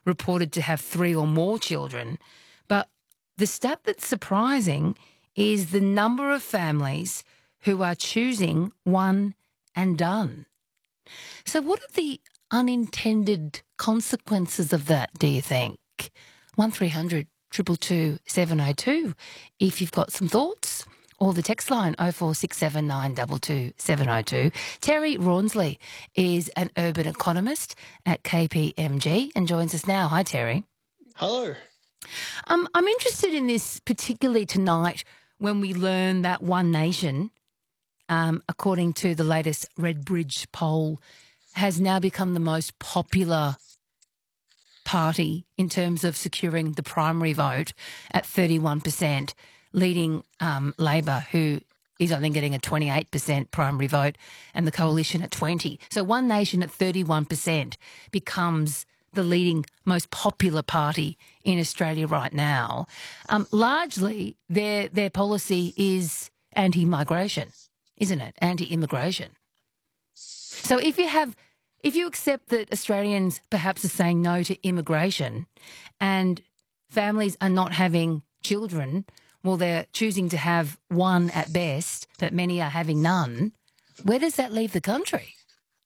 reported to have 3 or more children. But the stat that's surprising is the number of families who are choosing one and done. So what are the unintended consequences of that, do you think? 1300 222 702 if you've got some thoughts, or the text line 0467 922 702. Terry Rawnsley is an urban economist at KPMG and joins us now. Hi, Terry. Hello. I'm interested in this particularly tonight when we learn that One Nation, according to the latest Redbridge poll, has now become the most popular party in terms of securing the primary vote at 31%, leading Labor, who is only getting a 28% primary vote, and the Coalition at 20%. So One Nation at 31% becomes the leading, most popular party in Australia right now. Largely, their policy is anti-migration, isn't it? Anti-immigration. So if you accept that Australians perhaps are saying no to immigration and families are not having children, well, they're choosing to have one at best, but many are having none, where does that leave the country?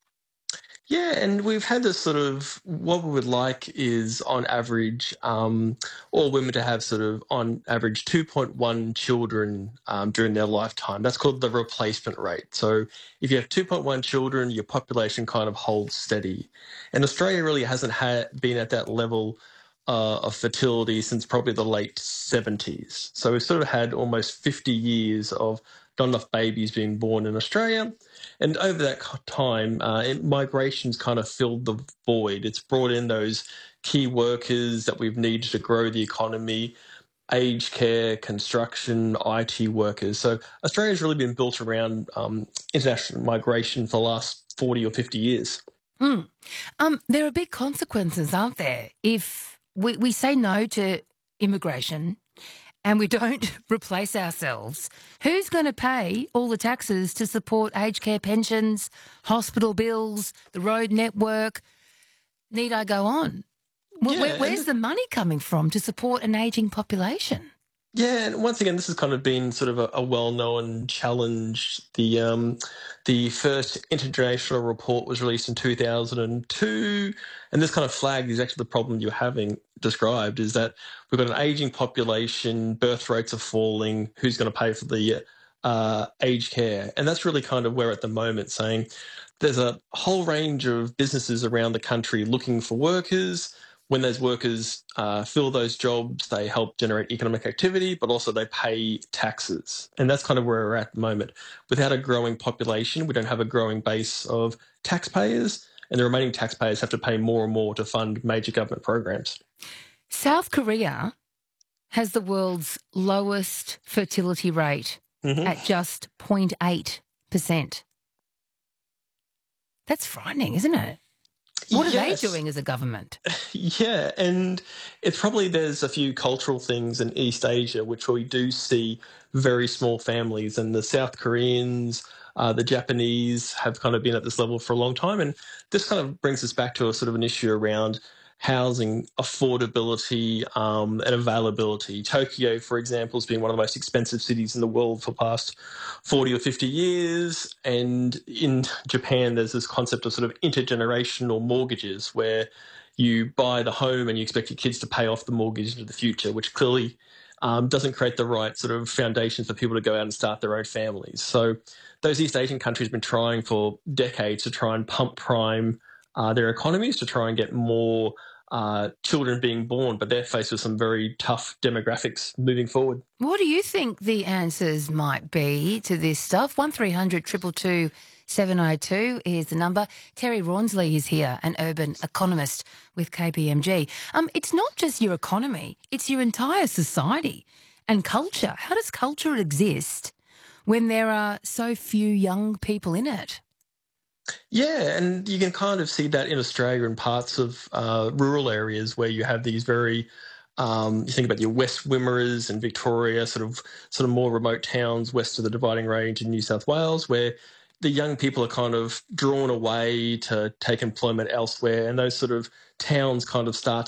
Yeah, and we've had this sort of, what we would like is on average, all women to have sort of on average 2.1 children during their lifetime. That's called the replacement rate. So if you have 2.1 children, your population kind of holds steady. And Australia really hasn't been at that level of fertility since probably the late 70s. So we've sort of had almost 50 years of not enough babies being born in Australia. And over that time, migration's kind of filled the void. It's brought in those key workers that we've needed to grow the economy, aged care, construction, IT workers. So Australia's really been built around international migration for the last 40 or 50 years. There are big consequences, aren't there? If we say no to immigration and we don't replace ourselves, who's going to pay all the taxes to support aged care pensions, hospital bills, the road network? Need I go on? Where's the money coming from to support an ageing population? Yeah, and once again, this has kind of been sort of a well-known challenge. The first international report was released in 2002, and this kind of flagged exactly the problem you're having described, is that we've got an aging population, birth rates are falling, who's going to pay for the aged care? And that's really kind of where at the moment saying there's a whole range of businesses around the country looking for workers. When those workers fill those jobs, they help generate economic activity, but also they pay taxes. And that's kind of where we're at the moment. Without a growing population, we don't have a growing base of taxpayers, and the remaining taxpayers have to pay more and more to fund major government programs. South Korea has the world's lowest fertility rate at just 0.8%. That's frightening, isn't it? What are they doing as a government? Yeah, and it's probably there's a few cultural things in East Asia which we do see very small families, and the South Koreans, the Japanese have kind of been at this level for a long time, and this kind of brings us back to a sort of an issue around housing affordability and availability. Tokyo, for example, has been one of the most expensive cities in the world for the past 40 or 50 years. And in Japan, there's this concept of sort of intergenerational mortgages where you buy the home and you expect your kids to pay off the mortgage into the future, which clearly doesn't create the right sort of foundations for people to go out and start their own families. So those East Asian countries have been trying for decades to try and pump prime their economies to try and get more children being born, but they're faced with some very tough demographics moving forward. What do you think the answers might be to this stuff? 1300 222 702 is the number. Terry Rawnsley is here, an urban economist with KPMG. It's not just your economy, it's your entire society and culture. How does culture exist when there are so few young people in it? Yeah, and you can kind of see that in Australia in parts of rural areas where you have these very, you think about your West Wimmera and Victoria, sort of more remote towns west of the Dividing Range in New South Wales, where the young people are kind of drawn away to take employment elsewhere, and those sort of towns kind of start